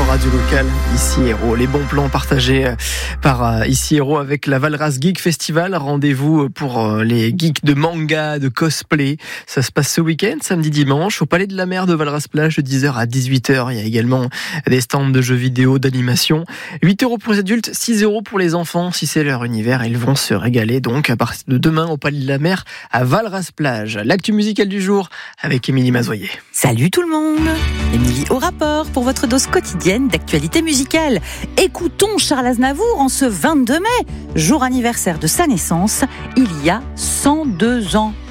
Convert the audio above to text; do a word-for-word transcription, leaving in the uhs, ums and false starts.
radio locale, ici Hérault. Les bons plans partagés par ici Hérault avec la Valras Geek Festival. Rendez-vous pour les geeks de manga, de cosplay. Ça se passe ce week-end, samedi, dimanche, au Palais de la Mer de Valras-Plage de dix heures à dix-huit heures. Il y a également des stands de jeux vidéo, d'animation. huit euros pour les adultes, six euros pour les enfants. Si c'est leur univers, ils vont se régaler donc à partir de demain au Palais de la Mer à Valras-Plage. L'actu musicale du jour avec Émilie Mazoyer. Salut tout le monde, Émilie au rapport pour votre dose quotidienne d'actualité musicale. Écoutons Charles Aznavour en ce vingt-deux mai, jour anniversaire de sa naissance, il y a cent deux ans.